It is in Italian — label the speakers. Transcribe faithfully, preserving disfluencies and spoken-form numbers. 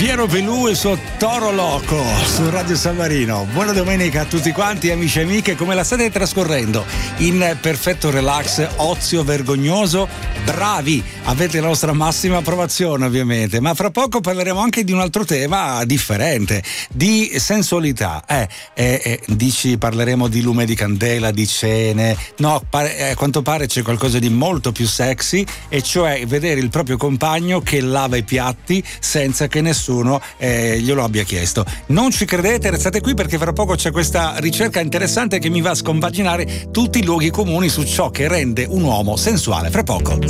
Speaker 1: Piero Pelù e il suo Toro Loco su Radio San Marino. Buona domenica a tutti quanti, amici e amiche. Come la state trascorrendo? In perfetto relax, ozio vergognoso? Bravi, avete la nostra massima approvazione ovviamente. Ma fra poco parleremo anche di un altro tema differente, di sensualità. Eh, eh, eh dici parleremo di lume di candela, di cene. No, pare, eh, a quanto pare c'è qualcosa di molto più sexy, e cioè vedere il proprio compagno che lava i piatti senza che nessuno eh, glielo abbia chiesto. Non ci credete? Restate qui perché fra poco c'è questa ricerca interessante che mi va a scompaginare tutti i luoghi comuni su ciò che rende un uomo sensuale. Fra poco.